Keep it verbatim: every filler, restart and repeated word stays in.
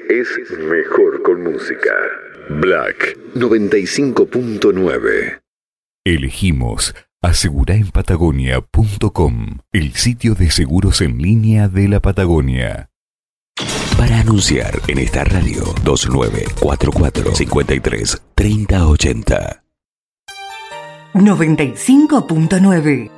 es mejor con música. Black noventa y cinco punto nueve. Elegimos asegura en patagonia punto com, el sitio de seguros en línea de la Patagonia. Para anunciar en esta radio, dos nueve cuatro cuatro, cinco tres, tres cero ocho cero. noventa y cinco punto nueve.